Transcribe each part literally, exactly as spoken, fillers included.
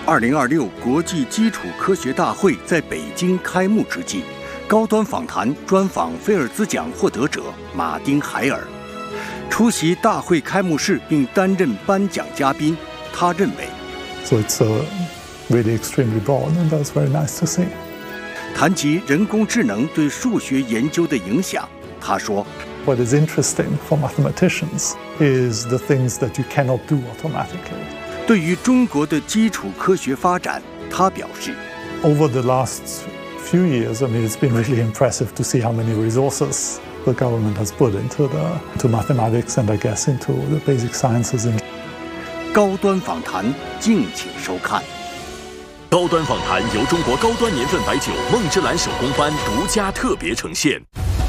二零二六国际基础科学大会在北京开幕之际，高端访谈专访菲尔兹奖获得者马丁·海尔。出席大会开幕式并担任颁奖嘉宾，他认为 So it's uh, really extremely broad, and that's very nice to see. 谈及人工智能对数学研究的影响，他说 What is interesting for mathematicians is the things that you cannot do automatically. 对于中国的基础科学发展，他表示 Over the last few years, I mean, it's been really impressive to see how many resources the government has put into the into mathematics and I guess into the basic sciences. In 高端访谈，敬请收看。 高端访谈由中国高端年份白酒梦之蓝手工班独家特别呈现。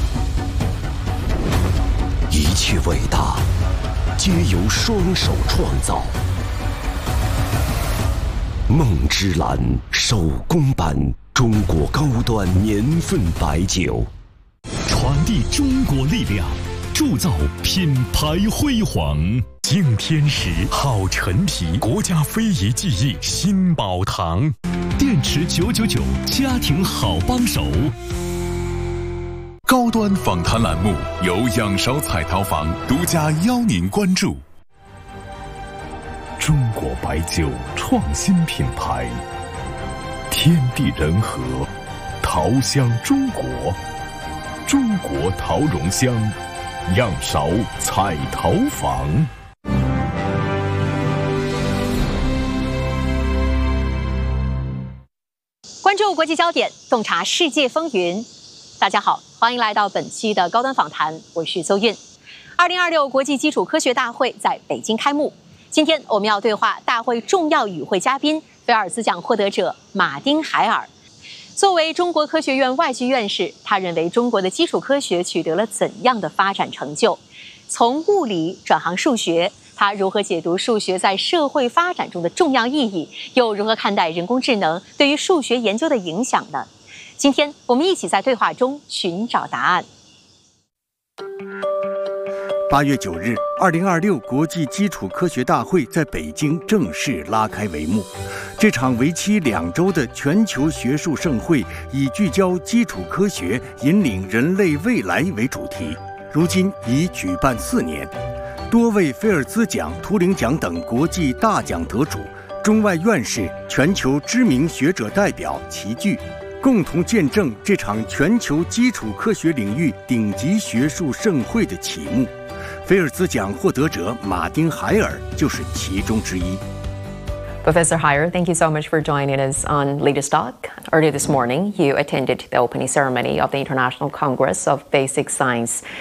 一切伟大，皆由双手创造。梦之蓝手工班，中国高端年份白酒， 传递中国力量，铸造品牌辉煌。敬天时好陈皮，国家非遗技艺新宝堂，电池九九九，家庭好帮手。 高端访谈栏目由仰韶彩陶坊独家邀您关注。 中国白酒创新品牌，天地人和，陶香中国，中国陶容香，仰韶彩陶坊。 关注国际焦点，洞察世界风云。大家好，欢迎来到本期的高端访谈，我是邹韵。二零二六国际基础科学大会在北京开幕。今天我们要对话大会重要与会嘉宾菲尔兹奖获得者马丁·海尔。作为中国科学院外系院士，他认为中国的基础科学取得了怎样的发展成就？从物理转行数学，他如何解读数学在社会发展中的重要意义？又如何看待人工智能对于数学研究的影响呢？今天我们一起在对话中寻找答案。 八月九日，二零二六国际基础科学大会在北京正式拉开帷幕。这场为期两周的全球学术盛会，以聚焦基础科学、引领人类未来为主题，如今已举办四年。多位菲尔兹奖、图灵奖等国际大奖得主、中外院士、全球知名学者代表齐聚，共同见证这场全球基础科学领域顶级学术盛会的启幕。菲尔兹奖获得者马丁·海尔就是其中之一。 Professor Heyer, thank you so much for joining us on Latest Talk. Earlier this morning, you attended the opening ceremony of the International Congress of Basic Science.